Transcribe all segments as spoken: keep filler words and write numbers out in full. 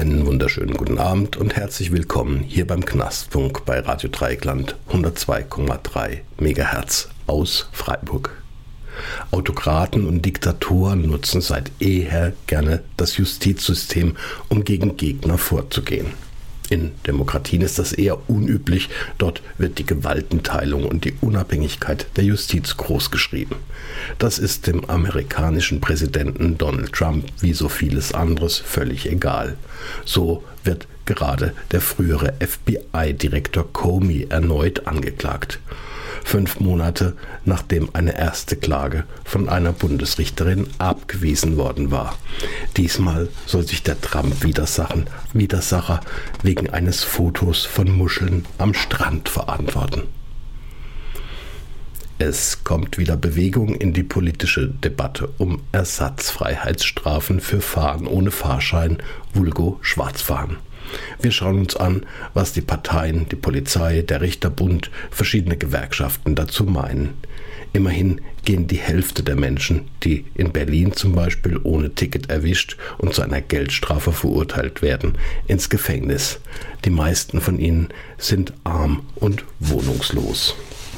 Einen wunderschönen guten Abend und herzlich willkommen hier beim Knastfunk bei Radio Dreieckland hundertzwei Komma drei Megahertz aus Freiburg. Autokraten und Diktatoren nutzen seit jeher gerne das Justizsystem, um gegen Gegner vorzugehen. In Demokratien ist das eher unüblich, dort wird die Gewaltenteilung und die Unabhängigkeit der Justiz großgeschrieben. Das ist dem amerikanischen Präsidenten Donald Trump wie so vieles anderes völlig egal. So wird gerade der frühere F B I-Direktor Comey erneut angeklagt. Fünf Monate nachdem eine erste Klage von einer Bundesrichterin abgewiesen worden war. Diesmal soll sich der Trump-Widersacher Widersacher wegen eines Fotos von Muscheln am Strand verantworten. Es kommt wieder Bewegung in die politische Debatte um Ersatzfreiheitsstrafen für Fahren ohne Fahrschein, vulgo Schwarzfahren. Wir schauen uns an, was die Parteien, die Polizei, der Richterbund, verschiedene Gewerkschaften dazu meinen. Immerhin gehen die Hälfte der Menschen, die in Berlin zum Beispiel ohne Ticket erwischt und zu einer Geldstrafe verurteilt werden, ins Gefängnis. Die meisten von ihnen sind arm und wohnungslos.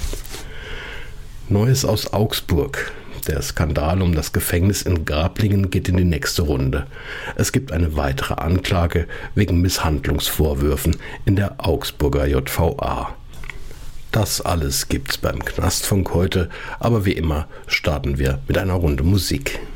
Neues aus Augsburg. Der Skandal um das Gefängnis in Grablingen geht in die nächste Runde. Es gibt eine weitere Anklage wegen Misshandlungsvorwürfen in der Augsburger J V A. Das alles gibt's beim Knastfunk heute, aber wie immer starten wir mit einer Runde Musik.